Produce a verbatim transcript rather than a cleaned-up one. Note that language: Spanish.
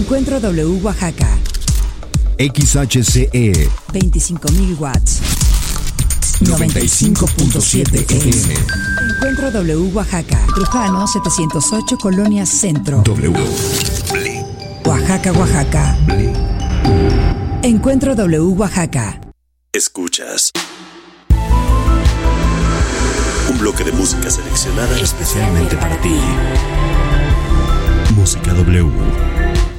Encuentro W Oaxaca. X H C E veinticinco mil watts. noventa y cinco punto siete F M. Encuentro W Oaxaca. Trujano setecientos ocho, Colonia Centro. W. Oaxaca, Oaxaca. Encuentro W Oaxaca. Escuchas un bloque de música seleccionada especialmente para ti. Música W.